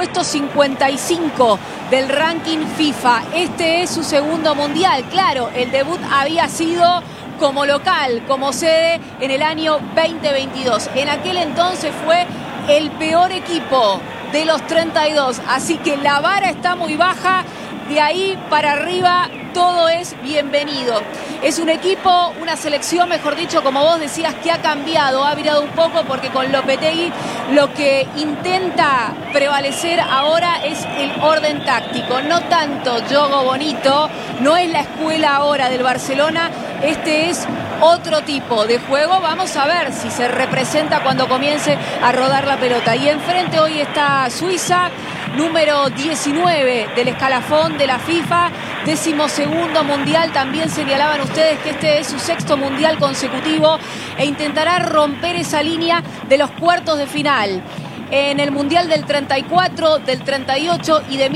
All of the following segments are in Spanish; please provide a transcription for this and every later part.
puesto 55 del ranking FIFA. Este es su segundo mundial. Claro, el debut había sido como local, como sede en el año 2022. En aquel entonces fue el peor equipo de los 32, así que la vara está muy baja. De ahí para arriba todo es bienvenido. Es un equipo, una selección, mejor dicho, como vos decías, que ha cambiado, ha virado un poco, porque con Lopetegui lo que intenta prevalecer ahora es el orden táctico, no tanto juego bonito, no es la escuela ahora del Barcelona, este es otro tipo de juego. Vamos a ver si se representa cuando comience a rodar la pelota. Y enfrente hoy está Suiza, número 19 del escalafón de la FIFA, 12º mundial. También señalaban ustedes que este es su 6º mundial consecutivo e intentará romper esa línea de los cuartos de final. En el Mundial del 34, del 38 y de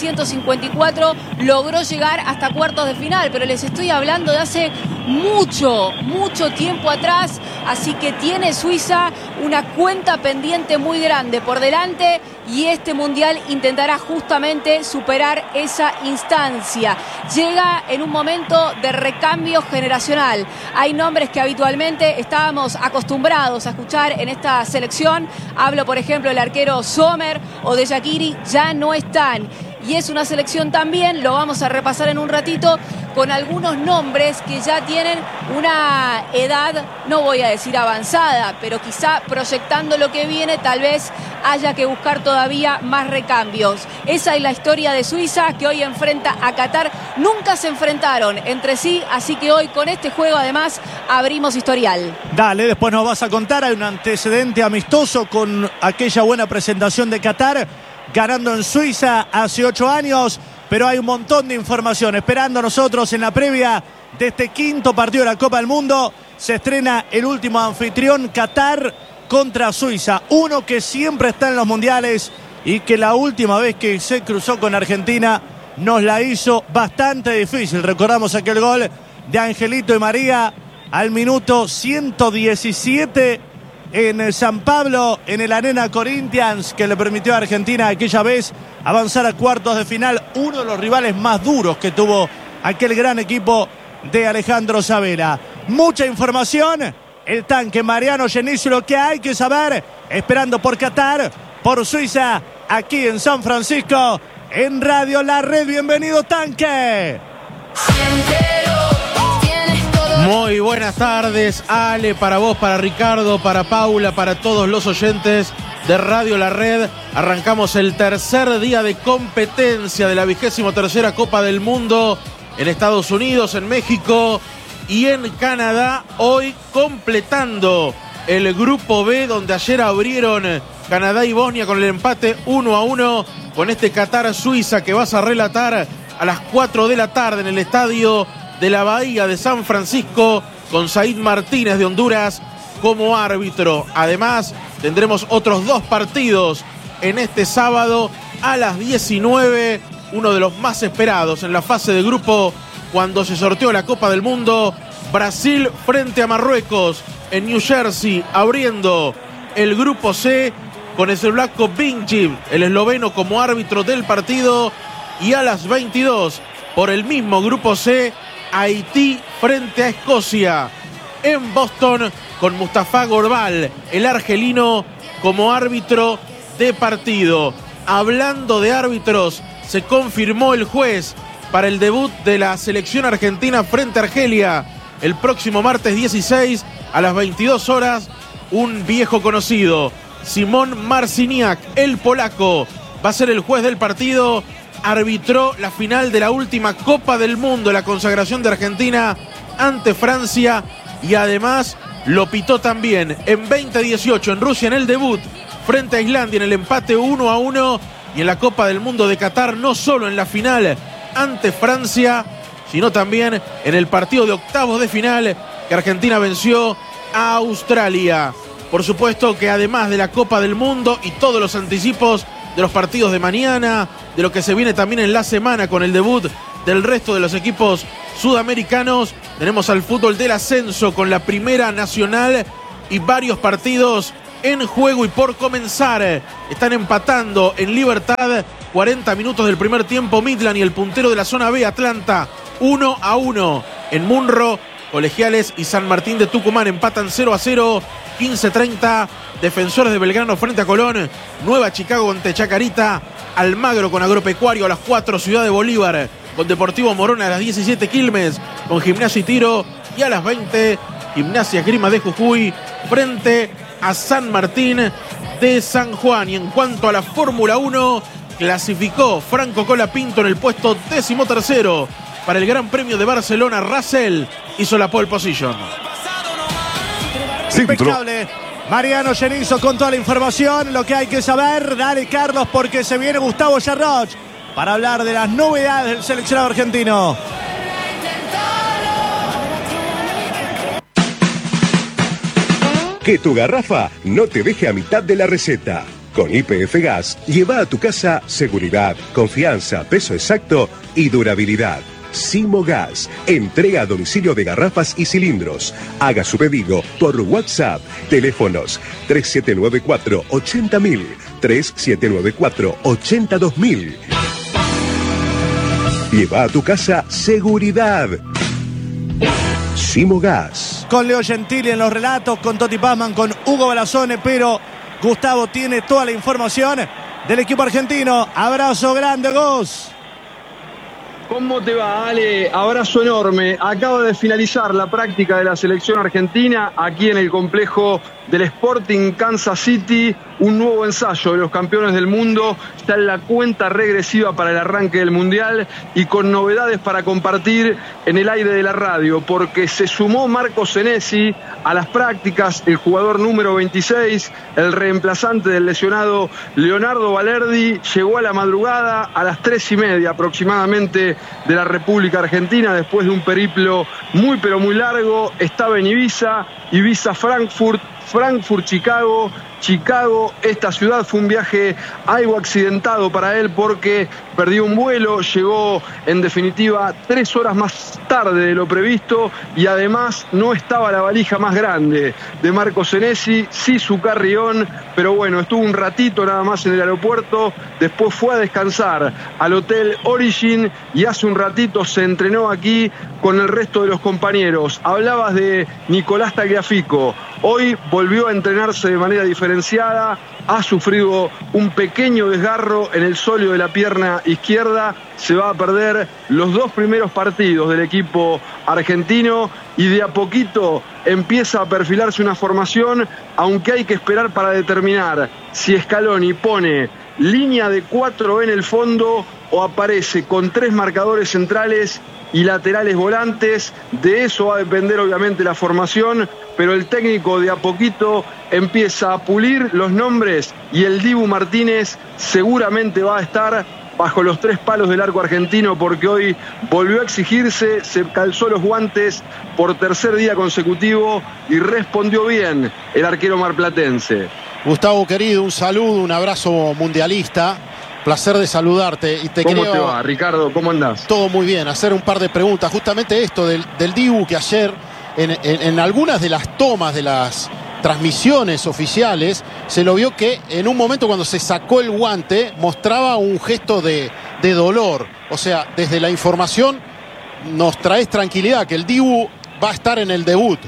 1954 logró llegar hasta cuartos de final, pero les estoy hablando de hace mucho tiempo atrás, así que tiene Suiza una cuenta pendiente muy grande por delante y este Mundial intentará justamente superar esa instancia. Llega en un momento de recambio generacional. Hay nombres que habitualmente estábamos acostumbrados a escuchar en esta selección. Hablo, por ejemplo, el arquero Sommer o de Shaqiri, ya no están. Y es una selección también, lo vamos a repasar en un ratito, con algunos nombres que ya tienen una edad, no voy a decir avanzada, pero quizá proyectando lo que viene, tal vez haya que buscar todavía más recambios. Esa es la historia de Suiza, que hoy enfrenta a Qatar. Nunca se enfrentaron entre sí, así que hoy con este juego además abrimos historial. Dale, después nos vas a contar, hay un antecedente amistoso con aquella buena presentación de Qatar, ganando en Suiza hace 8 años, pero hay un montón de información esperando nosotros en la previa de este quinto partido de la Copa del Mundo. Se estrena el último anfitrión, Qatar contra Suiza, uno que siempre está en los mundiales y que la última vez que se cruzó con Argentina nos la hizo bastante difícil. Recordamos aquel gol de Angelito y María al minuto 117 en San Pablo, en el Arena Corinthians, que le permitió a Argentina aquella vez avanzar a cuartos de final, uno de los rivales más duros que tuvo aquel gran equipo de Alejandro Sabela. Mucha información, el tanque Mariano Genizio, lo que hay que saber, esperando por Qatar, por Suiza, aquí en San Francisco, en Radio La Red. Bienvenido, tanque. Muy buenas tardes, Ale, para vos, para Ricardo, para Paula, para todos los oyentes de Radio La Red. Arrancamos el tercer día de competencia de la 23ª Copa del Mundo en Estados Unidos, en México y en Canadá. Hoy completando el grupo B, donde ayer abrieron Canadá y Bosnia con el empate 1-1 con este Qatar-Suiza que vas a relatar a las 4 de la tarde en el estadio de la Bahía de San Francisco, con Said Martínez de Honduras como árbitro. Además, tendremos otros 2 partidos en este sábado a las 19, uno de los más esperados en la fase de grupo cuando se sorteó la Copa del Mundo. Brasil frente a Marruecos en New Jersey, abriendo el grupo C con Slavko Vincic, el esloveno, como árbitro del partido. Y a las 22, por el mismo grupo C, Haití frente a Escocia en Boston, con Mustafa Gorbal, el argelino, como árbitro de partido. Hablando de árbitros, se confirmó el juez para el debut de la selección argentina frente a Argelia el próximo martes 16 a las 22 horas. Un viejo conocido, Simón Marciniak, el polaco, va a ser el juez del partido. Arbitró la final de la última Copa del Mundo, la consagración de Argentina ante Francia, y además lo pitó también en 2018 en Rusia en el debut frente a Islandia en el empate 1-1, y en la Copa del Mundo de Qatar, no solo en la final ante Francia, sino también en el partido de octavos de final que Argentina venció a Australia. Por supuesto que además de la Copa del Mundo y todos los anticipos de los partidos de mañana, de lo que se viene también en la semana con el debut del resto de los equipos sudamericanos, tenemos al fútbol del ascenso con la Primera Nacional y varios partidos en juego y por comenzar. Están empatando en Libertad. 40 minutos del primer tiempo. Midland y el puntero de la zona B, Atlanta, 1-1. En Munro, Colegiales y San Martín de Tucumán empatan 0-0. 15:30. Defensores de Belgrano frente a Colón. Nueva Chicago ante Chacarita. Almagro con Agropecuario a las 4. Ciudad de Bolívar con Deportivo Morón a las 17. Quilmes con Gimnasia y Tiro. Y a las 20, Gimnasia Esgrima de Jujuy frente a San Martín de San Juan. Y en cuanto a la Fórmula 1, clasificó Franco Colapinto en el puesto 13º para el Gran Premio de Barcelona. Russell hizo la pole position. Impecable. Mariano Genizo con toda la información, lo que hay que saber. Dale, Carlos, porque se viene Gustavo Yarroch para hablar de las novedades del seleccionado argentino. Que tu garrafa no te deje a mitad de la receta. Con YPF Gas, lleva a tu casa seguridad, confianza, peso exacto y durabilidad. Simo Gas, entrega a domicilio de garrafas y cilindros. Haga su pedido por WhatsApp. Teléfonos 3794-80000, 3794-82000. Lleva a tu casa seguridad. Simo Gas. Con Leo Gentili en los relatos, con Toti Pazman, con Hugo Balazzone, pero Gustavo tiene toda la información del equipo argentino. Abrazo grande, Gus. ¿Cómo te va, Ale? Abrazo enorme. Acaba de finalizar la práctica de la selección argentina aquí en el complejo del Sporting Kansas City. Un nuevo ensayo de los campeones del mundo. Está en la cuenta regresiva para el arranque del Mundial y con novedades para compartir en el aire de la radio, porque se sumó Marco Senesi a las prácticas, el jugador número 26, el reemplazante del lesionado Leonardo Valerdi. Llegó a la madrugada a las 3:30 aproximadamente de la República Argentina, después de un periplo muy pero muy largo. Estaba en Ibiza, Frankfurt, Chicago. Esta ciudad fue un viaje algo accidentado para él porque perdió un vuelo, llegó en definitiva 3 horas más tarde de lo previsto y además no estaba la valija más grande de Marco Senesi, sí su carrión, pero bueno, estuvo un ratito nada más en el aeropuerto, después fue a descansar al Hotel Origin y hace un ratito se entrenó aquí con el resto de los compañeros. Hablabas de Nicolás Tagliafico, hoy volvió a entrenarse de manera diferenciada, ha sufrido un pequeño desgarro en el sóleo de la pierna izquierda, se va a perder los 2 primeros partidos del equipo argentino y de a poquito empieza a perfilarse una formación, aunque hay que esperar para determinar si Scaloni pone línea de 4 en el fondo o aparece con 3 marcadores centrales y laterales volantes. De eso va a depender obviamente la formación, pero el técnico de a poquito empieza a pulir los nombres y el Dibu Martínez seguramente va a estar bajo los 3 palos del arco argentino, porque hoy volvió a exigirse, se calzó los guantes por tercer día consecutivo y respondió bien el arquero marplatense. Gustavo querido, un saludo, un abrazo mundialista. Placer de saludarte. Y ¿Cómo te va, Ricardo? ¿Cómo andás? Todo muy bien. Hacer un par de preguntas. Justamente esto del Dibu, que ayer en algunas de las tomas de las transmisiones oficiales se lo vio que en un momento cuando se sacó el guante mostraba un gesto de dolor. O sea, desde la información nos traes tranquilidad que el Dibu va a estar en el debut.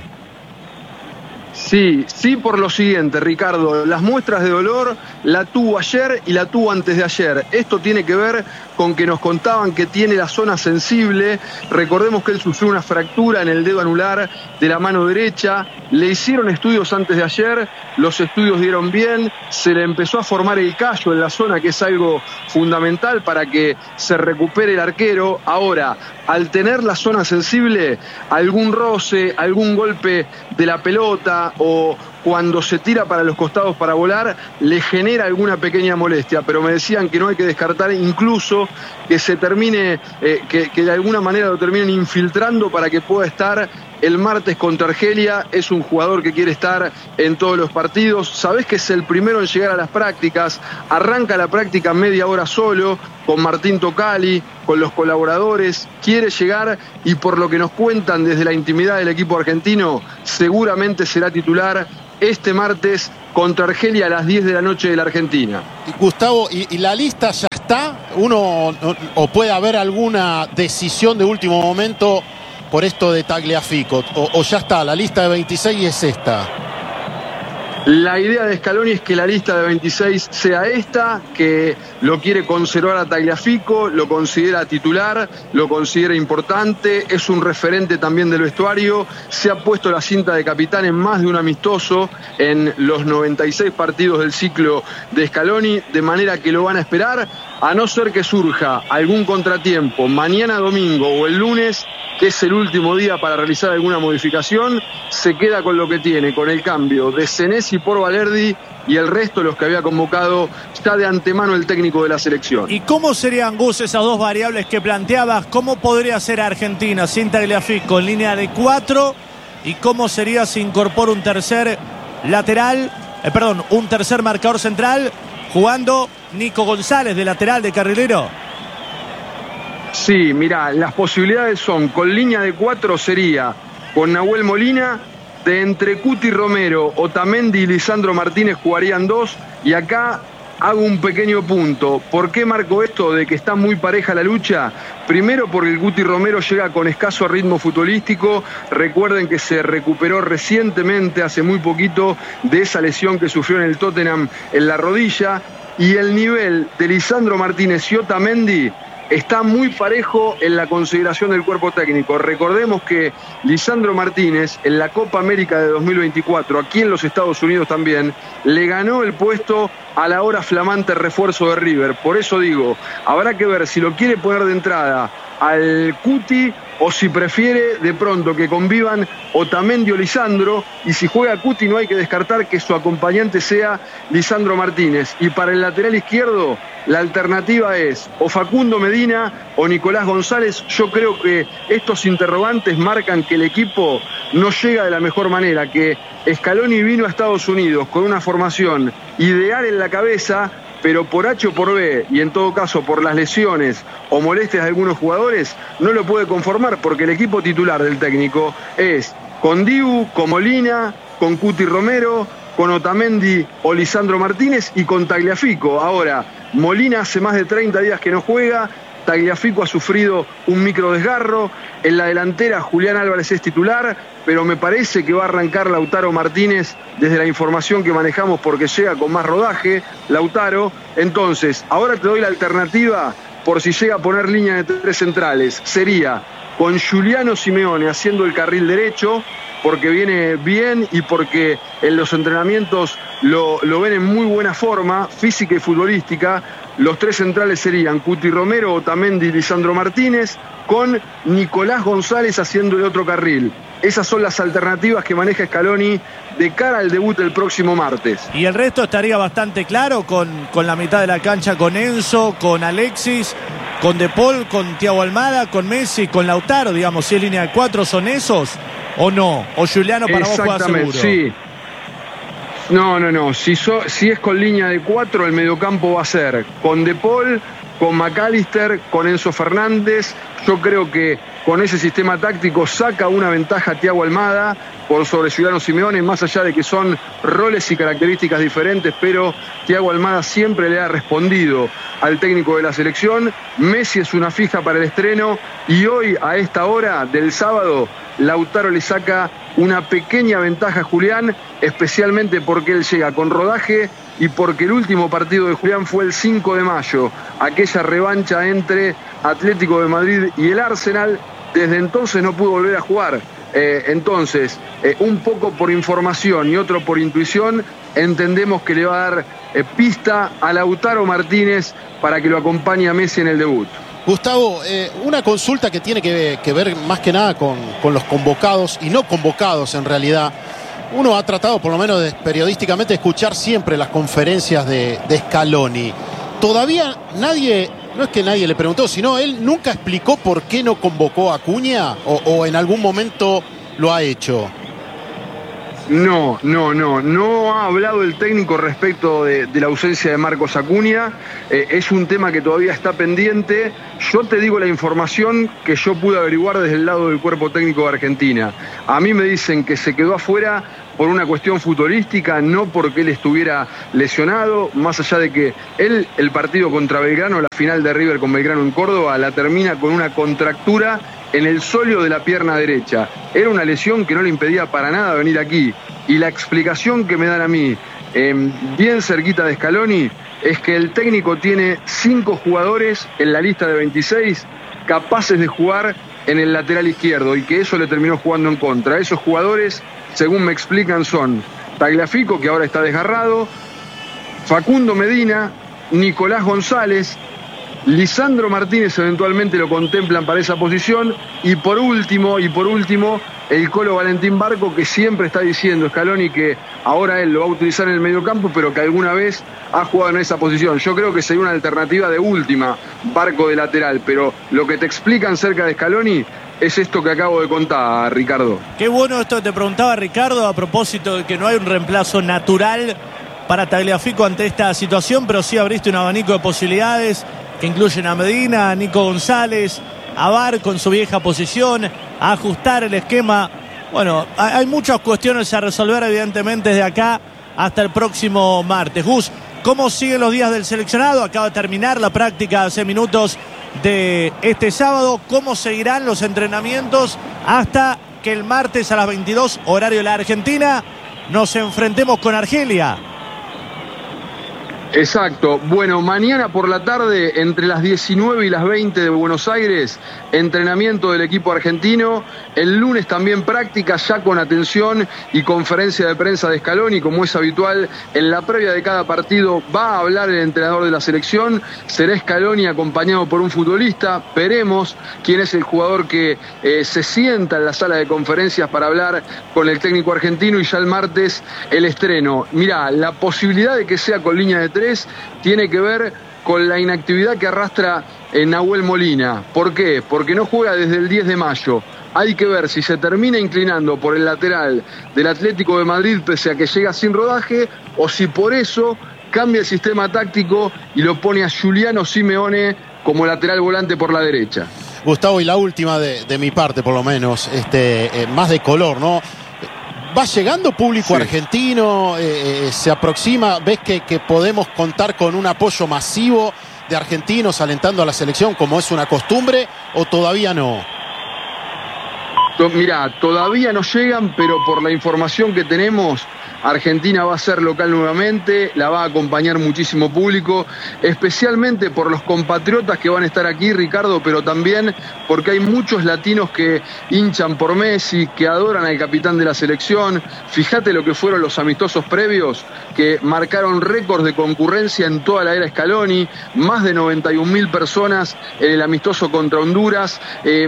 Sí, por lo siguiente, Ricardo, las muestras de dolor la tuvo ayer y la tuvo antes de ayer. Esto tiene que ver con que nos contaban que tiene la zona sensible. Recordemos que él sufrió una fractura en el dedo anular de la mano derecha. Le hicieron estudios antes de ayer, los estudios dieron bien, se le empezó a formar el callo en la zona, que es algo fundamental para que se recupere el arquero. Ahora, al tener la zona sensible, algún roce, algún golpe de la pelota o cuando se tira para los costados para volar, le genera alguna pequeña molestia, pero me decían que no hay que descartar incluso que se termine, que de alguna manera lo terminen infiltrando para que pueda estar el martes contra Argelia. Es un jugador que quiere estar en todos los partidos. Sabés que es el primero en llegar a las prácticas, arranca la práctica media hora solo, con Martín Tocali, con los colaboradores, quiere llegar y por lo que nos cuentan desde la intimidad del equipo argentino, seguramente será titular este martes contra Argelia a las 10 de la noche de la Argentina. Gustavo, ¿y la lista ya está? ¿O puede haber alguna decisión de último momento por esto de Tagliafico? ¿O ya está, la lista de 26 y es esta? La idea de Scaloni es que la lista de 26 sea esta, que lo quiere conservar a Tagliafico, lo considera titular, lo considera importante, es un referente también del vestuario, se ha puesto la cinta de capitán en más de un amistoso en los 96 partidos del ciclo de Scaloni, de manera que lo van a esperar, a no ser que surja algún contratiempo mañana domingo o el lunes, que es el último día para realizar alguna modificación, se queda con lo que tiene, con el cambio de Senesi por Valerdi y el resto los que había convocado ya de antemano el técnico de la selección. ¿Y cómo serían, Gus, esas dos variables que planteabas? ¿Cómo podría ser Argentina sin Tagliafico en línea de 4? ¿Y cómo sería si incorpora un tercer lateral, un tercer marcador central, jugando Nico González de lateral, de carrilero? Sí, mirá, las posibilidades son, con línea de 4 sería con Nahuel Molina, de entre Cuti Romero, Otamendi y Lisandro Martínez jugarían 2, y acá hago un pequeño punto. ¿Por qué marco esto de que está muy pareja la lucha? Primero porque el Cuti Romero llega con escaso ritmo futbolístico. Recuerden que se recuperó recientemente, hace muy poquito, de esa lesión que sufrió en el Tottenham en la rodilla, y el nivel de Lisandro Martínez y Otamendi está muy parejo en la consideración del cuerpo técnico. Recordemos que Lisandro Martínez, en la Copa América de 2024, aquí en los Estados Unidos también, le ganó el puesto a la ahora flamante refuerzo de River. Por eso digo, habrá que ver si lo quiere poner de entrada al Cuti o si prefiere de pronto que convivan Otamendi o Lisandro, y si juega Cuti no hay que descartar que su acompañante sea Lisandro Martínez. Y para el lateral izquierdo la alternativa es o Facundo Medina o Nicolás González. Yo creo que estos interrogantes marcan que el equipo no llega de la mejor manera, que Scaloni vino a Estados Unidos con una formación ideal en la cabeza, pero por H o por B, y en todo caso por las lesiones o molestias de algunos jugadores, no lo puede conformar, porque el equipo titular del técnico es con Dibu, con Molina, con Cuti Romero, con Otamendi o Lisandro Martínez y con Tagliafico. Ahora, Molina hace más de 30 días que no juega, Tagliafico ha sufrido un micro desgarro, en la delantera Julián Álvarez es titular, pero me parece que va a arrancar Lautaro Martínez desde la información que manejamos, porque llega con más rodaje Lautaro. Entonces, ahora te doy la alternativa por si llega a poner línea de 3 centrales. Sería con Giuliano Simeone haciendo el carril derecho, porque viene bien y porque en los entrenamientos lo ven en muy buena forma física y futbolística. Los 3 centrales serían Cuti Romero, Otamendi y Lisandro Martínez, con Nicolás González haciendo el otro carril. Esas son las alternativas que maneja Scaloni de cara al debut el próximo martes. Y el resto estaría bastante claro con la mitad de la cancha, con Enzo, con Alexis, con De Paul, con Thiago Almada, con Messi, con Lautaro, digamos, si es línea de 4, ¿son esos o no? ¿O Giuliano para vos juega seguro? Sí. No. Si es con línea de 4, el mediocampo va a ser con De Paul, con McAllister, con Enzo Fernández. Yo creo que con ese sistema táctico saca una ventaja Thiago Almada por sobre Giuliano Simeone, más allá de que son roles y características diferentes, pero Thiago Almada siempre le ha respondido al técnico de la selección. Messi es una fija para el estreno, y hoy a esta hora del sábado Lautaro le saca una pequeña ventaja a Julián, especialmente porque él llega con rodaje y porque el último partido de Julián fue el 5 de mayo, aquella revancha entre Atlético de Madrid y el Arsenal. Desde entonces no pudo volver a jugar. Entonces, un poco por información y otro por intuición, entendemos que le va a dar pista a Lautaro Martínez para que lo acompañe a Messi en el debut. Gustavo, una consulta que tiene que ver más que nada con los convocados y no convocados en realidad. Uno ha tratado, por lo menos periodísticamente, de escuchar siempre las conferencias de Scaloni. Todavía nadie, no es que nadie le preguntó, sino él nunca explicó por qué no convocó a Acuña, o en algún momento lo ha hecho. No ha hablado el técnico respecto de la ausencia de Marcos Acuña. Es un tema que todavía está pendiente. Yo te digo la información que yo pude averiguar desde el lado del cuerpo técnico de Argentina. A mí me dicen que se quedó afuera por una cuestión futbolística, no porque él estuviera lesionado, más allá de que él, el partido contra Belgrano, la final de River con Belgrano en Córdoba, la termina con una contractura en el sóleo de la pierna derecha. Era una lesión que no le impedía para nada venir aquí. Y la explicación que me dan a mí, bien cerquita de Scaloni, es que el técnico tiene 5 jugadores en la lista de 26 capaces de jugar en el lateral izquierdo y que eso le terminó jugando en contra. Esos jugadores, según me explican, son Tagliafico, que ahora está desgarrado, Facundo Medina, Nicolás González, Lisandro Martínez eventualmente lo contemplan para esa posición, y por último, el Colo Valentín Barco, que siempre está diciendo Scaloni que ahora él lo va a utilizar en el mediocampo, pero que alguna vez ha jugado en esa posición. Yo creo que sería una alternativa de última, Barco de lateral, pero lo que te explican cerca de Scaloni es esto que acabo de contar, Ricardo. Qué bueno esto que te preguntaba Ricardo a propósito de que no hay un reemplazo natural para Tagliafico ante esta situación, pero sí abriste un abanico de posibilidades que incluyen a Medina, a Nico González, a Barco en su vieja posición, a ajustar el esquema. Bueno, hay muchas cuestiones a resolver evidentemente desde acá hasta el próximo martes. Gus, ¿cómo siguen los días del seleccionado? Acaba de terminar la práctica hace minutos de este sábado. ¿Cómo seguirán los entrenamientos hasta que el martes a las 22, horario de la Argentina, nos enfrentemos con Argelia? Exacto. Bueno, mañana por la tarde, entre las 19 y las 20 de Buenos Aires, entrenamiento del equipo argentino. El lunes también práctica, ya con atención y conferencia de prensa de Scaloni, como es habitual. En la previa de cada partido va a hablar el entrenador de la selección. Será Scaloni acompañado por un futbolista. Veremos quién es el jugador que se sienta en la sala de conferencias para hablar con el técnico argentino, y ya el martes el estreno. Mirá, la posibilidad de que sea con línea de 3 tiene que ver con la inactividad que arrastra Nahuel Molina. ¿Por qué? Porque no juega desde el 10 de mayo. Hay que ver si se termina inclinando por el lateral del Atlético de Madrid pese a que llega sin rodaje, o si por eso cambia el sistema táctico y lo pone a Giuliano Simeone como lateral volante por la derecha. Gustavo, y la última de mi parte, por lo menos, más de color, ¿no? ¿Va llegando público argentino? ¿Se aproxima? ¿Ves que podemos contar con un apoyo masivo de argentinos alentando a la selección como es una costumbre, o todavía no? Mirá, todavía no llegan, pero por la información que tenemos, Argentina va a ser local nuevamente, la va a acompañar muchísimo público, especialmente por los compatriotas que van a estar aquí, Ricardo, pero también porque hay muchos latinos que hinchan por Messi, que adoran al capitán de la selección. Fíjate lo que fueron los amistosos previos, que marcaron récords de concurrencia en toda la era Scaloni, más de 91.000 personas en el amistoso contra Honduras,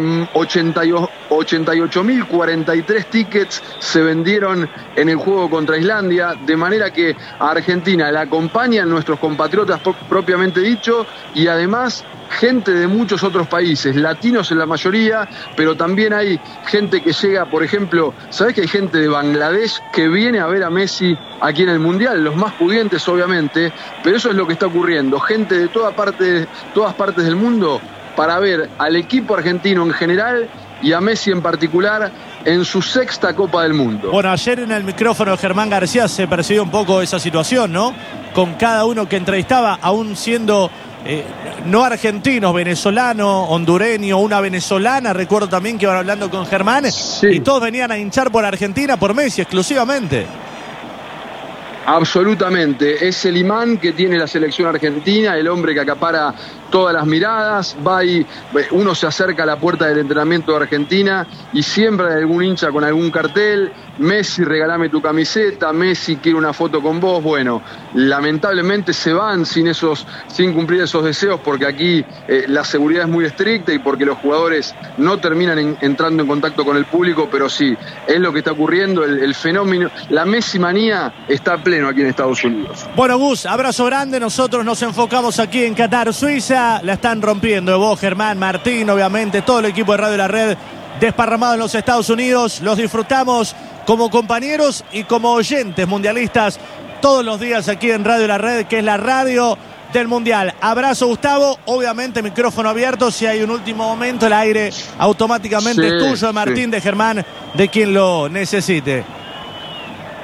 88.043 tickets se vendieron en el juego contra Islandia, de manera que a Argentina la acompañan nuestros compatriotas propiamente dicho, y además gente de muchos otros países, latinos en la mayoría, pero también hay gente que llega, por ejemplo, ¿sabés que hay gente de Bangladesh que viene a ver a Messi aquí en el Mundial? Los más pudientes, obviamente, pero eso es lo que está ocurriendo. Gente de todas partes del mundo para ver al equipo argentino en general y a Messi en particular en su 6ª Copa del Mundo. Bueno, ayer en el micrófono de Germán García se percibió un poco esa situación, ¿no? Con cada uno que entrevistaba, aún siendo no argentinos, venezolano, hondureño, una venezolana, recuerdo también que iban hablando con Germán, y todos venían a hinchar por Argentina, por Messi exclusivamente. Absolutamente, es el imán que tiene la selección argentina, el hombre que acapara todas las miradas. Va y uno se acerca a la puerta del entrenamiento de Argentina y siempre hay algún hincha con algún cartel: Messi, regálame tu camiseta, Messi, quiero una foto con vos. Bueno, lamentablemente se van sin cumplir esos deseos, porque aquí la seguridad es muy estricta y porque los jugadores no terminan entrando en contacto con el público, pero sí, es lo que está ocurriendo. El fenómeno, la Messi manía está pleno aquí en Estados Unidos. Bueno, Gus, abrazo grande. Nosotros nos enfocamos aquí en Qatar, Suiza. La están rompiendo vos, Germán, Martín, obviamente todo el equipo de Radio La Red desparramado en los Estados Unidos. Los disfrutamos como compañeros y como oyentes mundialistas todos los días aquí en Radio La Red, que es la radio del Mundial. Abrazo, Gustavo. Obviamente micrófono abierto. Si hay un último momento, el aire automáticamente es tuyo, de Martín, de Germán, de quien lo necesite.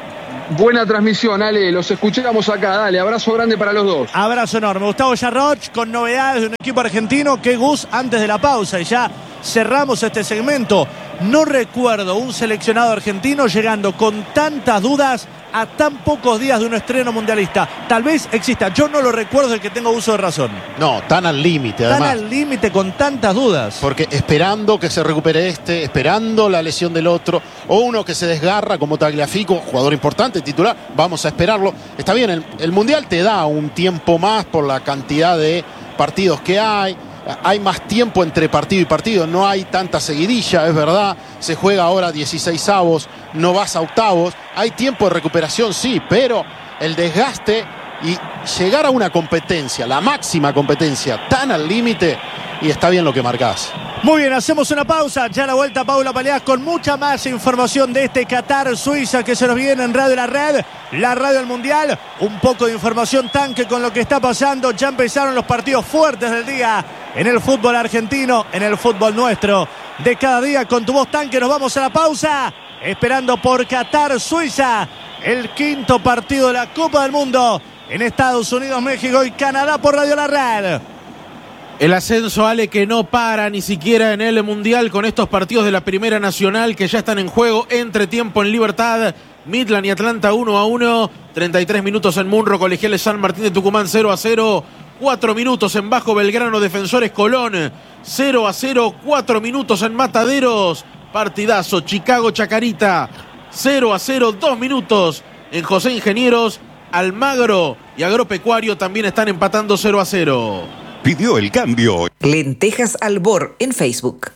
Buena transmisión, Ale. Los escuchamos acá. Dale, abrazo grande para los dos. Abrazo enorme. Gustavo Yarroch con novedades de un equipo argentino. Que Gus antes de la pausa. Y ya cerramos este segmento. No recuerdo un seleccionado argentino llegando con tantas dudas a tan pocos días de un estreno mundialista. Tal vez exista. Yo no lo recuerdo, el que tengo uso de razón. No, tan al límite además. Tan al límite con tantas dudas. Porque esperando que se recupere esperando la lesión del otro, o uno que se desgarra como Tagliafico, jugador importante, titular, vamos a esperarlo. Está bien, el Mundial te da un tiempo más por la cantidad de partidos que hay más tiempo entre partido y partido, no hay tanta seguidilla, es verdad, se juega ahora 16avos, no vas a octavos, hay tiempo de recuperación, sí, pero el desgaste y llegar a una competencia, la máxima competencia, tan al límite, y está bien lo que marcás. Muy bien, hacemos una pausa. Ya a la vuelta Paula Paleas con mucha más información de este Qatar-Suiza que se nos viene en Radio La Red, la radio del Mundial. Un poco de información tanque con lo que está pasando. Ya empezaron los partidos fuertes del día en el fútbol argentino, en el fútbol nuestro. De cada día con tu voz tanque nos vamos a la pausa. Esperando por Qatar-Suiza, el quinto partido de la Copa del Mundo en Estados Unidos, México y Canadá por Radio La Red. El ascenso, Ale, que no para ni siquiera en el Mundial con estos partidos de la Primera Nacional que ya están en juego. Entre tiempo en Libertad, Midland y Atlanta 1-1. 33 minutos en Munro, Colegiales San Martín de Tucumán 0-0. 4 minutos en Bajo Belgrano, Defensores Colón 0-0. 4 minutos en Mataderos. Partidazo, Chicago Chacarita 0-0. 2 minutos en José Ingenieros. Almagro y Agropecuario también están empatando 0-0. Pidió el cambio. Lentejas Albor en Facebook.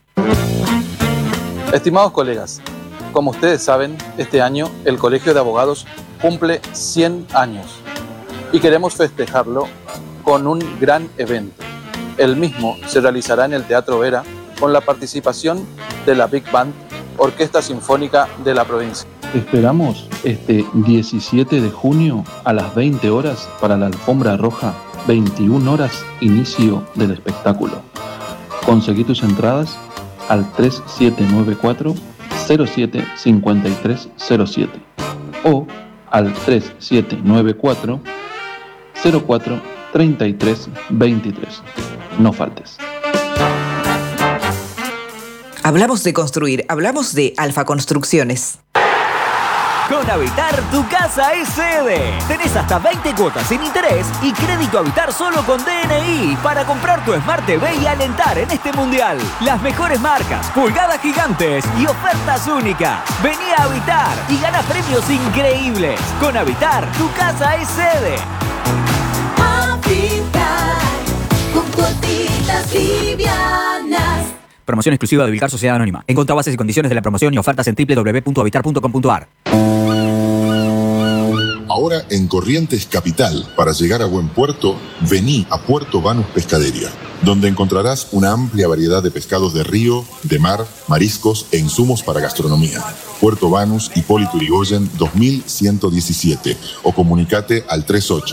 Estimados colegas, como ustedes saben, este año el Colegio de Abogados cumple 100 años y queremos festejarlo con un gran evento. El mismo se realizará en el Teatro Vera con la participación de la Big Band, Orquesta Sinfónica de la provincia. Esperamos este 17 de junio a las 20 horas para la alfombra roja. 21 horas, inicio del espectáculo. Conseguí tus entradas al 3794-075307 o al 3794-043323. No faltes. Hablamos de construir, hablamos de Alfa Construcciones. Con Habitar, tu casa es sede. Tenés hasta 20 cuotas sin interés y crédito Habitar solo con DNI para comprar tu Smart TV y alentar en este mundial. Las mejores marcas, pulgadas gigantes y ofertas únicas. Vení a Habitar y gana premios increíbles. Con Habitar, tu casa es sede. Habitar, con cuotitas livianas. Promoción exclusiva de Ubicar Sociedad Anónima. Encontrá bases y condiciones de la promoción y ofertas en www.habitar.com.ar. Ahora en Corrientes Capital, para llegar a buen puerto, vení a Puerto Banús Pescadería, donde encontrarás una amplia variedad de pescados de río, de mar, mariscos e insumos para gastronomía. Puerto Banús, Hipólito Yrigoyen 2117 o comunicate al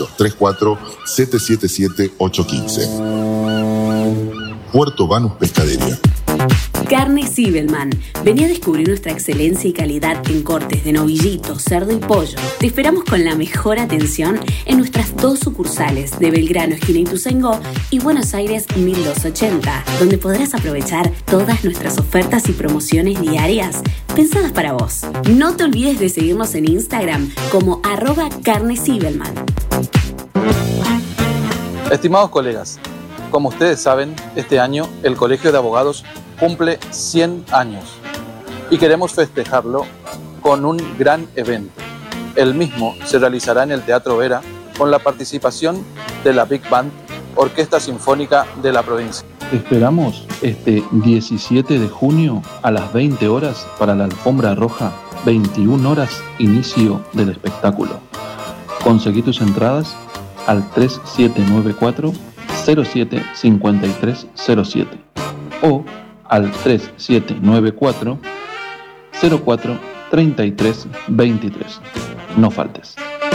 38-34-777-815. Puerto Banús Pescadería. Carne Zibelman. Vení a descubrir nuestra excelencia y calidad en cortes de novillito, cerdo y pollo. Te esperamos con la mejor atención en nuestras 2 sucursales de Belgrano, esquina Ituzaingó, y Buenos Aires 1280, donde podrás aprovechar todas nuestras ofertas y promociones diarias pensadas para vos. No te olvides de seguirnos en Instagram como @carnezibelman. Estimados colegas, como ustedes saben, este año el Colegio de Abogados cumple 100 años y queremos festejarlo con un gran evento. El mismo se realizará en el Teatro Vera con la participación de la Big Band, Orquesta Sinfónica de la provincia. Esperamos este 17 de junio a las 20 horas para la alfombra roja. 21 horas, inicio del espectáculo. Conseguí tus entradas al 3794-075307 o al 3794-043323. No faltes.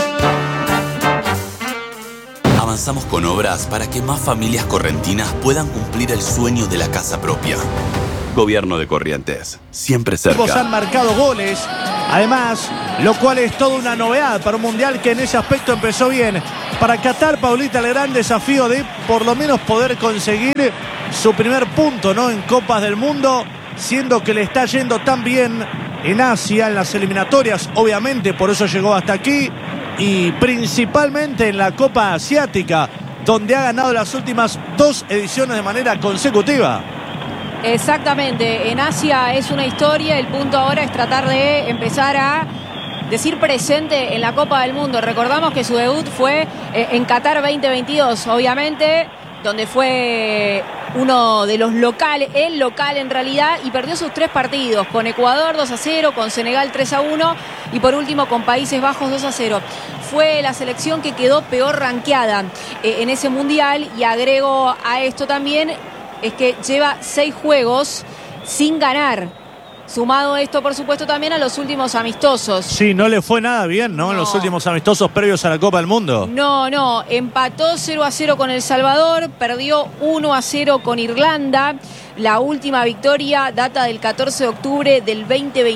Avanzamos con obras para que más familias correntinas puedan cumplir el sueño de la casa propia. Gobierno de Corrientes, siempre cerca. Han marcado goles Además, lo cual es toda una novedad para un mundial que en ese aspecto empezó bien. Para Qatar, Paulita, el gran desafío de por lo menos poder conseguir su primer punto, ¿no?, en Copas del Mundo, siendo que le está yendo tan bien en Asia, en las eliminatorias, obviamente, por eso llegó hasta aquí, y principalmente en la Copa Asiática, donde ha ganado las últimas 2 ediciones de manera consecutiva. Exactamente, en Asia es una historia, el punto ahora es tratar de empezar a decir presente en la Copa del Mundo. Recordamos que su debut fue en Qatar 2022, obviamente, donde fue uno de los locales, el local en realidad, y perdió sus 3 partidos, con Ecuador 2-0, con Senegal 3-1 y por último con Países Bajos 2-0. Fue la selección que quedó peor rankeada en ese mundial, y agrego a esto también, es que lleva 6 juegos sin ganar. Sumado esto, por supuesto, también a los últimos amistosos. Sí, no le fue nada bien, ¿no? En los últimos amistosos previos a la Copa del Mundo. No, empató 0-0 con El Salvador, perdió 1-0 con Irlanda. La última victoria data del 14 de octubre del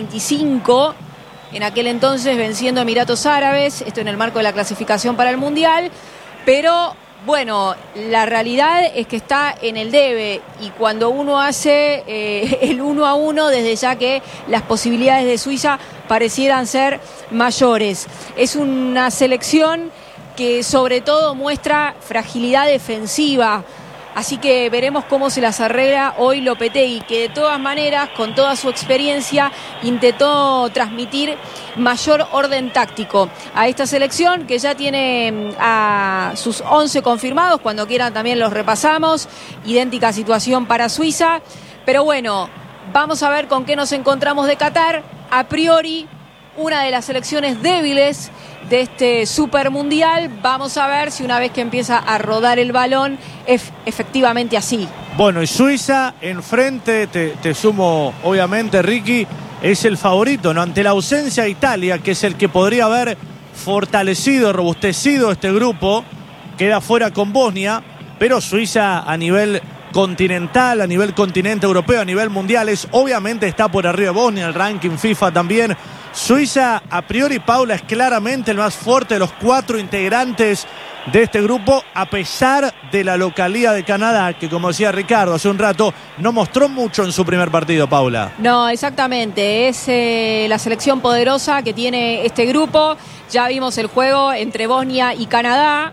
2025. En aquel entonces venciendo a Emiratos Árabes, esto en el marco de la clasificación para el Mundial. Pero bueno, la realidad es que está en el debe, y cuando uno hace el 1-1, desde ya que las posibilidades de Suiza parecieran ser mayores. Es una selección que sobre todo muestra fragilidad defensiva. Así que veremos cómo se las arregla hoy Lopetegui, que de todas maneras, con toda su experiencia, intentó transmitir mayor orden táctico a esta selección, que ya tiene a sus 11 confirmados. Cuando quieran también los repasamos. Idéntica situación para Suiza. Pero bueno, vamos a ver con qué nos encontramos de Qatar. A priori, una de las selecciones débiles de este Super Mundial. Vamos a ver si una vez que empieza a rodar el balón es efectivamente así. Bueno, y Suiza enfrente, te sumo obviamente, Ricky, es el favorito, ¿no? Ante la ausencia de Italia, que es el que podría haber fortalecido, robustecido este grupo, queda fuera con Bosnia, pero Suiza a nivel continental, a nivel continente europeo, a nivel mundial, obviamente está por arriba de Bosnia, el ranking FIFA también. Suiza, a priori, Paula, es claramente el más fuerte de los 4 integrantes de este grupo, a pesar de la localía de Canadá, que, como decía Ricardo hace un rato, no mostró mucho en su primer partido, Paula. No, exactamente, es la selección poderosa que tiene este grupo. Ya vimos el juego entre Bosnia y Canadá,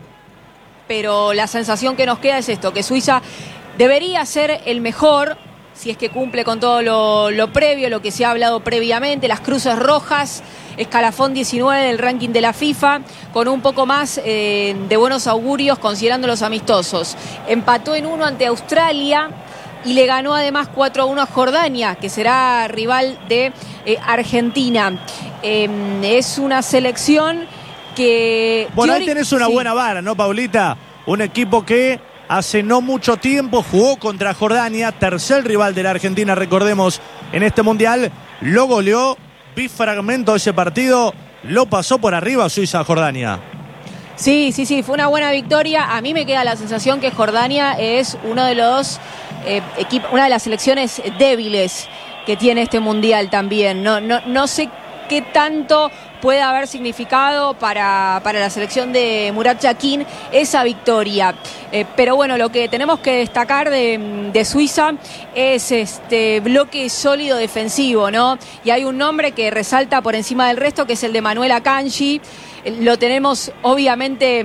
pero la sensación que nos queda es esto, que Suiza debería ser el mejor, si es que cumple con todo lo previo, lo que se ha hablado previamente, las cruces rojas, escalafón 19 del ranking de la FIFA, con un poco más de buenos augurios considerando los amistosos. Empató en 1 ante Australia y le ganó además 4-1 a Jordania, que será rival de Argentina. Es una selección que... Bueno, ahí tenés una buena vara, ¿no, Paulita? Un equipo que hace no mucho tiempo jugó contra Jordania, tercer rival de la Argentina, recordemos, en este Mundial. Lo goleó, vi fragmento de ese partido, lo pasó por arriba Suiza a Jordania. Sí, fue una buena victoria. A mí me queda la sensación que Jordania es uno de los una de las selecciones débiles que tiene este Mundial también. No sé qué tanto puede haber significado para la selección de Murat Yakin esa victoria. Pero bueno, lo que tenemos que destacar de Suiza es este bloque sólido defensivo, ¿no? Y hay un nombre que resalta por encima del resto, que es el de Manuel Akanji. Lo tenemos obviamente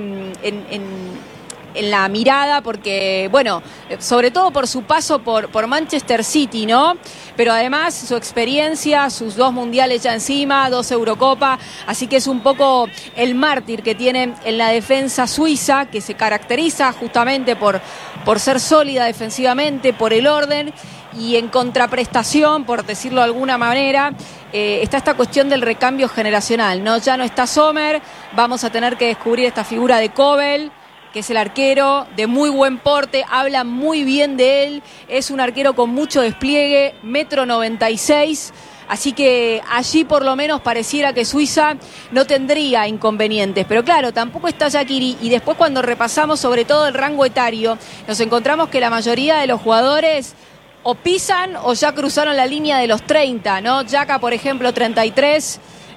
en la mirada porque, bueno, sobre todo por su paso por Manchester City, ¿no? Pero además su experiencia, sus 2 mundiales ya encima, 2 Eurocopa, así que es un poco el mártir que tiene en la defensa suiza, que se caracteriza justamente por ser sólida defensivamente, por el orden, y en contraprestación, por decirlo de alguna manera, está esta cuestión del recambio generacional, ¿no? Ya no está Sommer, vamos a tener que descubrir esta figura de Kobel, que es el arquero de muy buen porte, habla muy bien de él, es un arquero con mucho despliegue, 1,96 m, así que allí por lo menos pareciera que Suiza no tendría inconvenientes. Pero claro, tampoco está Shaqiri, y después cuando repasamos sobre todo el rango etario, nos encontramos que la mayoría de los jugadores o pisan o ya cruzaron la línea de los 30, ¿no? Xhaka, por ejemplo, 33,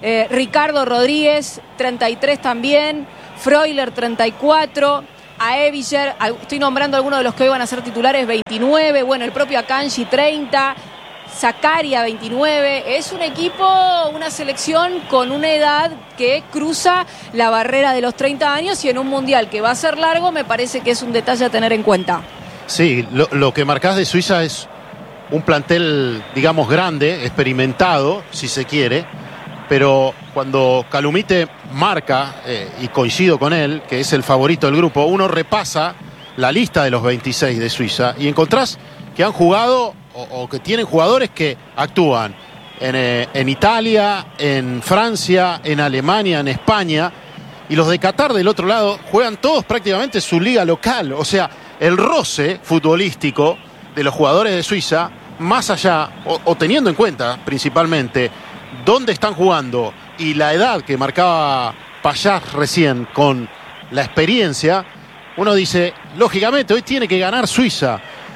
Ricardo Rodríguez, 33 también, Freuler, 34, a Eviger, estoy nombrando algunos de los que hoy van a ser titulares, 29, bueno, el propio Akanji, 30, Zakaria, 29. Es un equipo, una selección con una edad que cruza la barrera de los 30 años y en un mundial que va a ser largo me parece que es un detalle a tener en cuenta. Sí, lo que marcás de Suiza es un plantel, digamos, grande, experimentado, si se quiere, pero cuando Calumite marca, y coincido con él, que es el favorito del grupo, uno repasa la lista de los 26 de Suiza y encontrás que han jugado o que tienen jugadores que actúan en Italia, en Francia, en Alemania, en España, y los de Qatar del otro lado juegan todos prácticamente su liga local. O sea, el roce futbolístico de los jugadores de Suiza, más allá, o teniendo en cuenta principalmente dónde están jugando y la edad que marcaba Payás recién con la experiencia, uno dice, lógicamente, hoy tiene que ganar Suiza.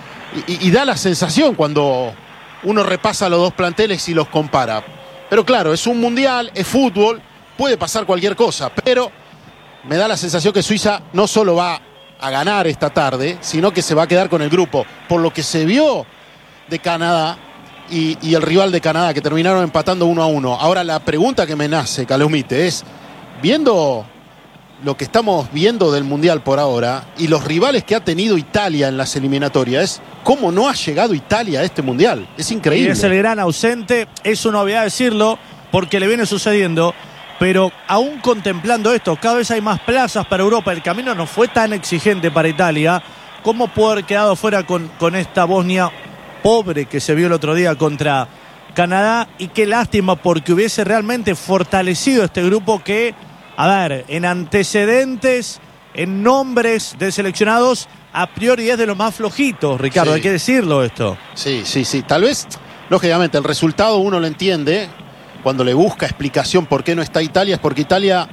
Y da la sensación cuando uno repasa los dos planteles y los compara. Pero claro, es un mundial, es fútbol, puede pasar cualquier cosa, pero me da la sensación que Suiza no solo va a ganar esta tarde, sino que se va a quedar con el grupo. Por lo que se vio de Canadá y el rival de Canadá, que terminaron empatando 1-1. Ahora la pregunta que me nace, Calumite, es, viendo lo que estamos viendo del Mundial por ahora y los rivales que ha tenido Italia en las eliminatorias, es cómo no ha llegado Italia a este Mundial. Es increíble. Y es el gran ausente, es una obviedad decirlo, porque le viene sucediendo, pero aún contemplando esto, cada vez hay más plazas para Europa, el camino no fue tan exigente para Italia. ¿Cómo pudo haber quedado fuera con esta Bosnia pobre que se vio el otro día contra Canadá? Y qué lástima, porque hubiese realmente fortalecido este grupo que, a ver, en antecedentes, en nombres de seleccionados, a priori es de los más flojitos, Ricardo, Sí. hay que decirlo esto. Sí. Tal vez, lógicamente, el resultado uno lo entiende cuando le busca explicación por qué no está Italia, es porque Italia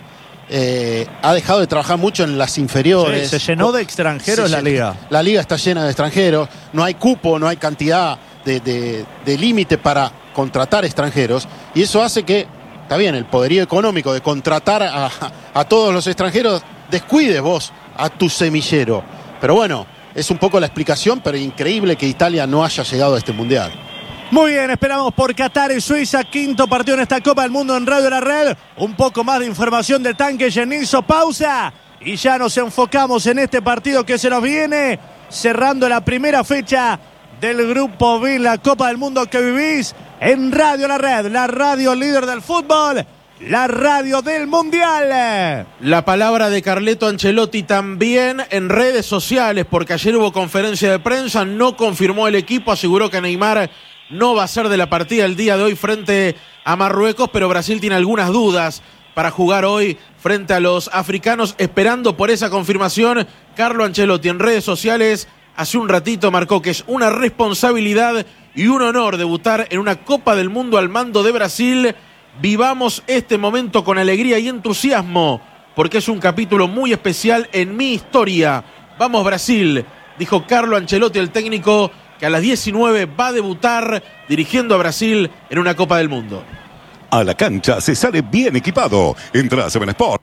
ha dejado de trabajar mucho en las inferiores. Sí, se llenó de extranjeros la liga. La liga está llena de extranjeros, no hay cupo, no hay cantidad de límite para contratar extranjeros, y eso hace que, está bien, el poderío económico de contratar a todos los extranjeros, descuides vos a tu semillero. Pero bueno, es un poco la explicación, pero increíble que Italia no haya llegado a este mundial. Muy bien, esperamos por Qatar y Suiza, quinto partido en esta Copa del Mundo en Radio La Red. Un poco más de información del tanque Genizo, pausa y ya nos enfocamos en este partido que se nos viene, cerrando la primera fecha del Grupo B, la Copa del Mundo que vivís en Radio La Red, la radio líder del fútbol, la radio del Mundial. La palabra de Carleto Ancelotti también en redes sociales, porque ayer hubo conferencia de prensa, no confirmó el equipo, aseguró que Neymar no va a ser de la partida el día de hoy frente a Marruecos, pero Brasil tiene algunas dudas para jugar hoy frente a los africanos, esperando por esa confirmación. Carlo Ancelotti en redes sociales hace un ratito marcó que es una responsabilidad y un honor debutar en una Copa del Mundo al mando de Brasil. Vivamos este momento con alegría y entusiasmo, porque es un capítulo muy especial en mi historia. Vamos Brasil, dijo Carlo Ancelotti, el técnico que a las 19 va a debutar dirigiendo a Brasil en una Copa del Mundo. A la cancha se sale bien equipado. Entra a 7 Sport.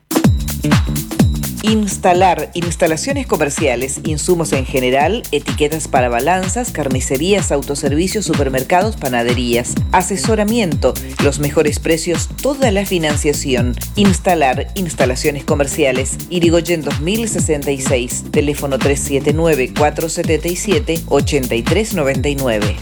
Instalar, instalaciones comerciales, insumos en general, etiquetas para balanzas, carnicerías, autoservicios, supermercados, panaderías, asesoramiento, los mejores precios, toda la financiación. Instalar, instalaciones comerciales, Irigoyen 2066, teléfono 379-477-8399.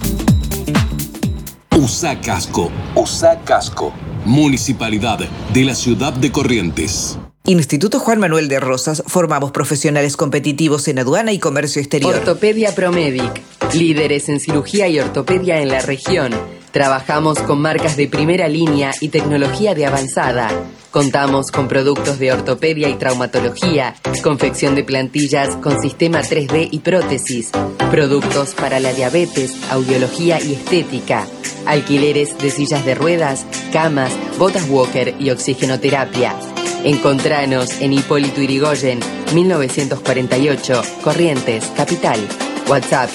USA Casco, Municipalidad de la Ciudad de Corrientes. Instituto Juan Manuel de Rosas, formamos profesionales competitivos en aduana y comercio exterior. Ortopedia Promedic, líderes en cirugía y ortopedia en la región. Trabajamos con marcas de primera línea y tecnología de avanzada. Contamos con productos de ortopedia y traumatología, confección de plantillas con sistema 3D y prótesis, productos para la diabetes, audiología y estética, alquileres de sillas de ruedas, camas, botas walker y oxigenoterapia. Encontranos en Hipólito Yrigoyen, 1948, Corrientes, Capital. WhatsApp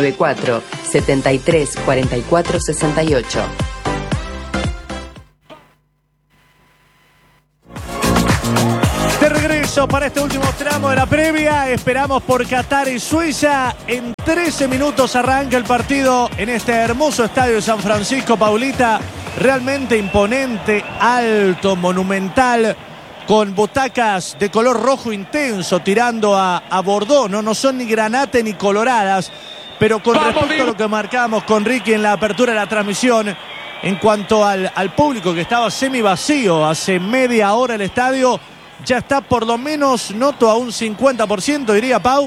3794 734468. aviso para este último tramo de la previa. Esperamos por Qatar y Suiza. En 13 minutos arranca el partido en este hermoso estadio de San Francisco, Paulita. Realmente imponente, alto, monumental, con butacas de color rojo intenso tirando a bordó. No son ni granate ni coloradas. Pero con respecto a lo que marcamos con Ricky en la apertura de la transmisión, en cuanto al público que estaba semi vacío hace media hora el estadio, ya está por lo menos, noto, a un 50%, diría Pau.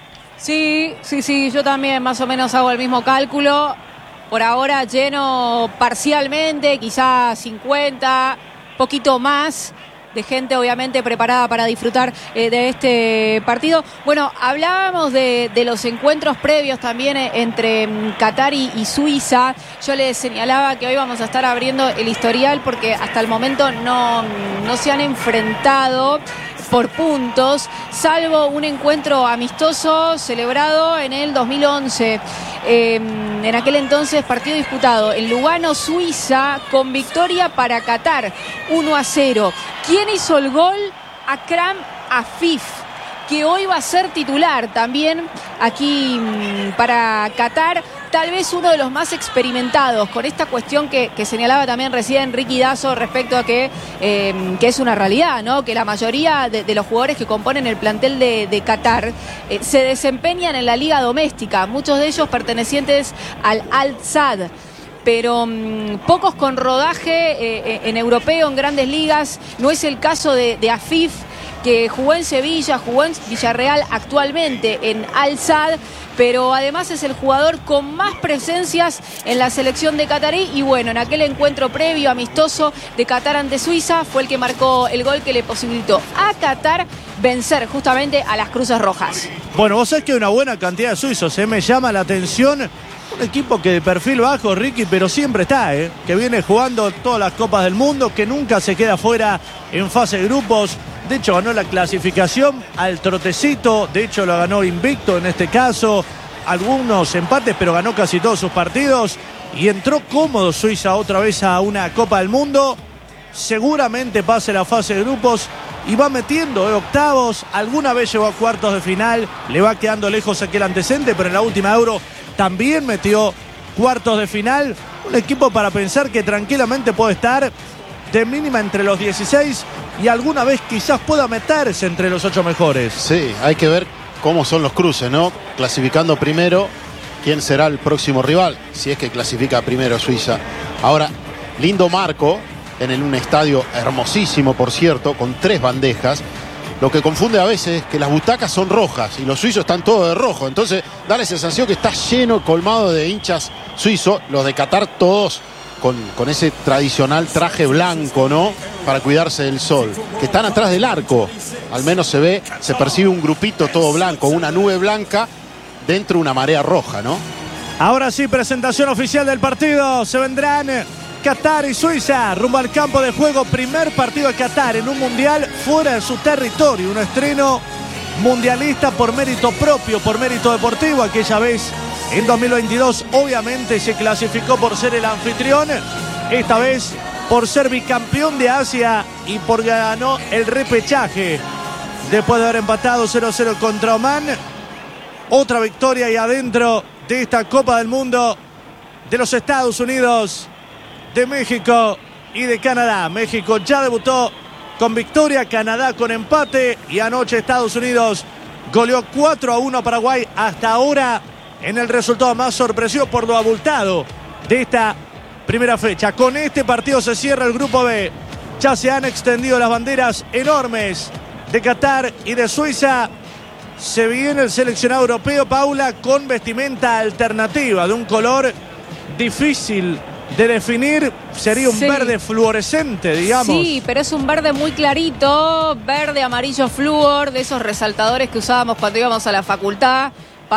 Sí, yo también más o menos hago el mismo cálculo. Por ahora lleno parcialmente, quizás 50, poquito más de gente obviamente preparada para disfrutar de este partido. Bueno, hablábamos de los encuentros previos también entre Qatar y Suiza. Yo les señalaba que hoy vamos a estar abriendo el historial porque hasta el momento no se han enfrentado por puntos, salvo un encuentro amistoso celebrado en el 2011. En aquel entonces partido disputado en Lugano, Suiza, con victoria para Qatar, 1-0. ¿Quién hizo el gol? Akram Afif, que hoy va a ser titular también aquí para Qatar. Tal vez uno de los más experimentados con esta cuestión que señalaba también recién Ricky Dazo respecto a que es una realidad, ¿no? Que la mayoría de los jugadores que componen el plantel de Qatar se desempeñan en la liga doméstica, muchos de ellos pertenecientes al Al-Sadd. Pero pocos con rodaje en europeo, en grandes ligas. No es el caso de Afif, que jugó en Sevilla, jugó en Villarreal, actualmente en Al-Sadd, pero además es el jugador con más presencias en la selección de Qatarí. Y bueno, en aquel encuentro previo amistoso de Qatar ante Suiza fue el que marcó el gol que le posibilitó a Qatar vencer justamente a las Cruces Rojas. Bueno, vos sabés que hay una buena cantidad de suizos, me llama la atención. Un equipo que de perfil bajo, Ricky, pero siempre está, que viene jugando todas las Copas del Mundo, que nunca se queda fuera en fase de grupos. De hecho, ganó la clasificación al trotecito. De hecho, lo ganó invicto en este caso. Algunos empates, pero ganó casi todos sus partidos. Y entró cómodo Suiza otra vez a una Copa del Mundo. Seguramente pase la fase de grupos y va metiendo octavos. Alguna vez llegó a cuartos de final. Le va quedando lejos aquel antecedente, pero en la última Euro también metió cuartos de final. Un equipo para pensar que tranquilamente puede estar de mínima entre los 16 y alguna vez quizás pueda meterse entre los 8 mejores. Sí, hay que ver cómo son los cruces, ¿no? Clasificando primero, quién será el próximo rival, si es que clasifica primero Suiza. Ahora, lindo marco en un estadio hermosísimo, por cierto, con 3 bandejas. Lo que confunde a veces es que las butacas son rojas y los suizos están todos de rojo. Entonces da la sensación que está lleno, colmado de hinchas suizos. Los de Qatar todos con ese tradicional traje blanco, ¿no? Para cuidarse del sol. Que están atrás del arco. Al menos se percibe un grupito todo blanco, una nube blanca dentro de una marea roja, ¿no? Ahora sí, presentación oficial del partido. Se vendrán Qatar y Suiza rumbo al campo de juego. Primer partido de Qatar en un mundial fuera de su territorio. Un estreno mundialista por mérito propio, por mérito deportivo. Aquella vez en 2022 obviamente se clasificó por ser el anfitrión. Esta vez por ser bicampeón de Asia y por ganó el repechaje. Después de haber empatado 0-0 contra Omán. Otra victoria y adentro de esta Copa del Mundo de los Estados Unidos, de México y de Canadá. México ya debutó con victoria, Canadá con empate y anoche Estados Unidos goleó 4-1 a Paraguay. Hasta ahora en el resultado más sorpresivo por lo abultado de esta primera fecha. Con este partido se cierra el grupo B. Ya se han extendido las banderas enormes de Qatar y de Suiza. Se viene el seleccionado europeo, Paula, con vestimenta alternativa de un color difícil de definir. Sería un verde fluorescente, digamos. Sí, pero es un verde muy clarito, verde, amarillo flúor, de esos resaltadores que usábamos cuando íbamos a la facultad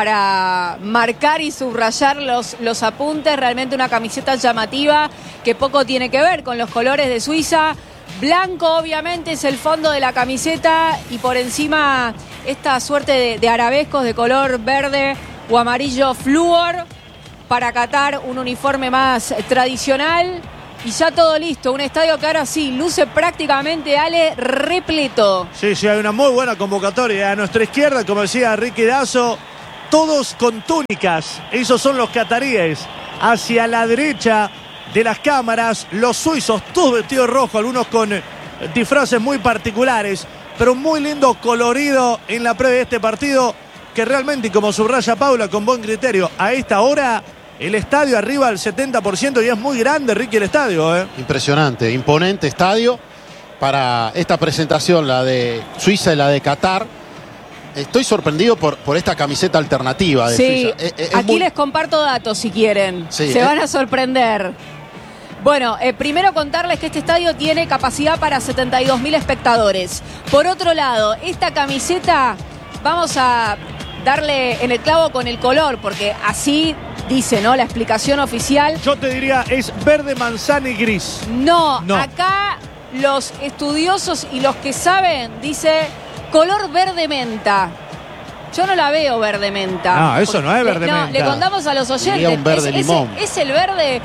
para marcar y subrayar los apuntes. Realmente una camiseta llamativa que poco tiene que ver con los colores de Suiza. Blanco obviamente es el fondo de la camiseta y por encima esta suerte de arabescos de color verde o amarillo flúor. Para Qatar un uniforme más tradicional Y ya todo listo, un estadio que ahora sí luce prácticamente, Ale, repleto. Sí, hay una muy buena convocatoria. A nuestra izquierda, como decía Ricky Dazo, todos con túnicas. Esos son los cataríes. Hacia la derecha de las cámaras, los suizos, todos vestidos rojo, algunos con disfraces muy particulares, pero muy lindo colorido en la previa de este partido, que realmente, como subraya Paula, con buen criterio, a esta hora el estadio arriba al 70% y es muy grande, Ricky, el estadio. Impresionante, imponente estadio para esta presentación, la de Suiza y la de Qatar. Estoy sorprendido por esta camiseta alternativa de Suiza. Aquí les comparto datos si quieren. Sí, se van a sorprender. Bueno, primero contarles que este estadio tiene capacidad para 72.000 espectadores. Por otro lado, esta camiseta, vamos a darle en el clavo con el color, porque así dice, ¿no?, la explicación oficial. Yo te diría, es verde, manzana y gris. No, acá los estudiosos y los que saben, dice color verde menta. Yo no la veo verde menta. No, eso no es verde menta. Le contamos a los oyentes. Diría un verde limón. Es el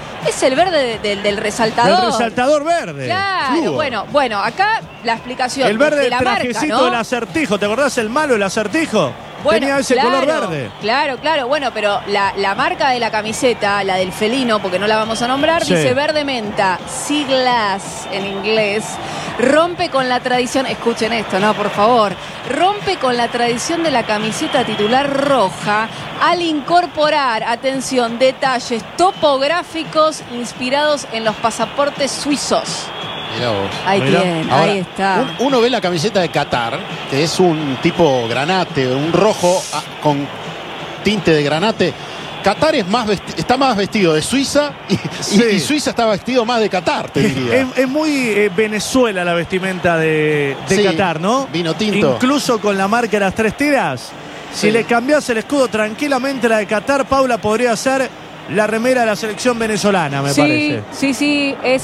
verde del resaltador. El resaltador verde. Claro, bueno, acá la explicación el verde de la trajecito marca, ¿no? Del Acertijo, ¿te acordás el malo del Acertijo? Bueno, tenía ese color verde. Claro. Bueno, pero la marca de la camiseta, la del felino, porque no la vamos a nombrar, sí, dice verde menta, siglas en inglés. Rompe con la tradición, escuchen esto, no, por favor. Rompe con la tradición de la camiseta titular roja al incorporar, atención, detalles topográficos inspirados en los pasaportes suizos. Mirá vos. Ahí está. Uno ve la camiseta de Qatar, que es un tipo granate, un rojo con tinte de granate. Qatar está más vestido de Suiza y Suiza está vestido más de Qatar, te diría. Es muy Venezuela la vestimenta de Qatar, ¿no? Vino tinto. Incluso con la marca de las 3 tiras. Si le cambias el escudo tranquilamente, la de Qatar, Paula, podría ser la remera de la selección venezolana, me parece. Sí, es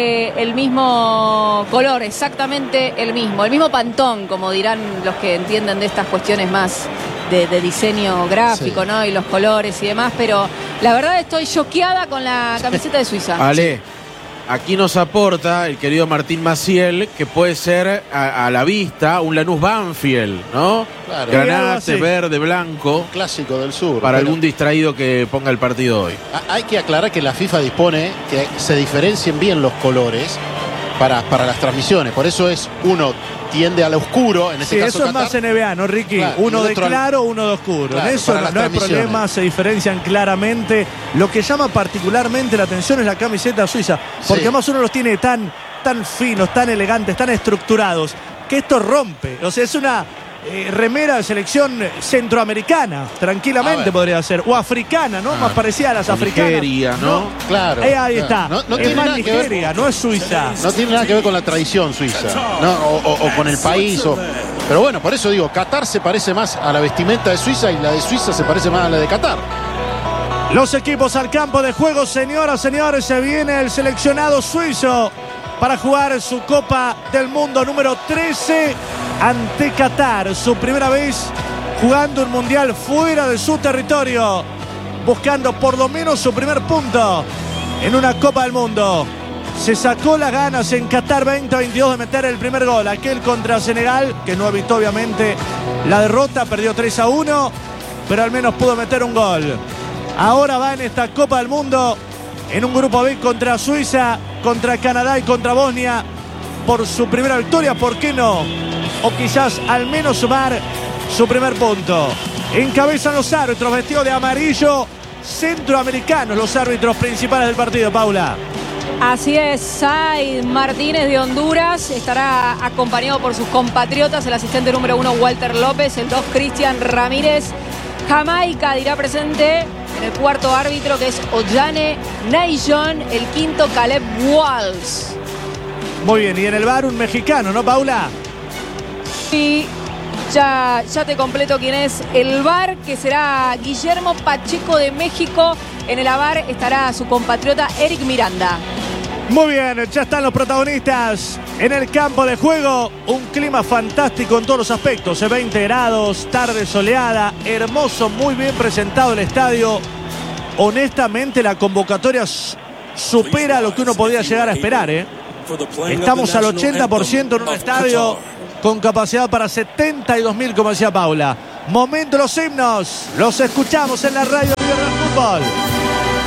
el mismo color, exactamente el mismo pantón, como dirán los que entienden de estas cuestiones más de diseño gráfico, ¿no? Y los colores y demás, pero la verdad estoy choqueada con la camiseta de Suiza. Ale, aquí nos aporta el querido Martín Maciel, que puede ser a la vista un Lanús Banfield, ¿no? Claro. Granate, verde, blanco. Clásico del sur. Para algún distraído que ponga el partido hoy. Hay que aclarar que la FIFA dispone que se diferencien bien los colores para las transmisiones. Por eso uno tiende al oscuro, en este caso eso es Qatar. más NBA, ¿no, Ricky? Claro, uno de claro, uno de oscuro. Claro, en eso no hay problema, se diferencian claramente. Lo que llama particularmente la atención es la camiseta suiza, porque además uno los tiene tan finos, tan elegantes, tan estructurados, que esto rompe. O sea, es una remera de selección centroamericana, tranquilamente podría ser, o africana, ¿no? Más parecida a las africanas. Nigeria, ¿no? Claro. Ahí está. No es tiene más nada Nigeria, que ver, no es Suiza. No tiene nada que ver con la tradición suiza, ¿no? o con el país. Pero bueno, por eso digo, Qatar se parece más a la vestimenta de Suiza y la de Suiza se parece más a la de Qatar. Los equipos al campo de juego, señoras, señores, se viene el seleccionado suizo para jugar su Copa del Mundo número 13 ante Qatar. Su primera vez jugando un mundial fuera de su territorio, buscando por lo menos su primer punto en una Copa del Mundo. Se sacó las ganas en Qatar 2022 de meter el primer gol, aquel contra Senegal, que no evitó obviamente la derrota, perdió 3-1, pero al menos pudo meter un gol. Ahora va en esta Copa del Mundo en un grupo B contra Suiza, contra Canadá y contra Bosnia por su primera victoria, ¿por qué no? O quizás al menos sumar su primer punto. Encabezan los árbitros vestidos de amarillo, centroamericanos, los árbitros principales del partido, Paula. Así es, Said Martínez de Honduras estará acompañado por sus compatriotas, el asistente número 1 Walter López, el 2 Cristian Ramírez. Jamaica dirá presente en el cuarto árbitro, que es Ollane Naillon, el quinto Caleb Walls. Muy bien, y en el VAR un mexicano, ¿no, Paula? Sí, ya te completo quién es el VAR, que será Guillermo Pacheco de México. En el VAR estará su compatriota Eric Miranda. Muy bien, ya están los protagonistas en el campo de juego. Un clima fantástico en todos los aspectos. 20 grados, tarde soleada, hermoso, muy bien presentado el estadio. Honestamente, la convocatoria supera lo que uno podía llegar a esperar, ¿eh? Estamos al 80% en un estadio con capacidad para 72.000, como decía Paula. Momento los himnos, los escuchamos en la radio del Fútbol.